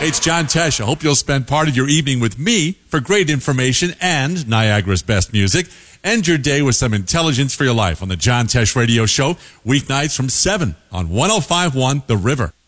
Hey, it's John Tesh. I hope you'll spend part of your evening with me for great information and Niagara's best music. End your day with some intelligence for your life on the John Tesh Radio Show, weeknights from 7 on 105.1 The River.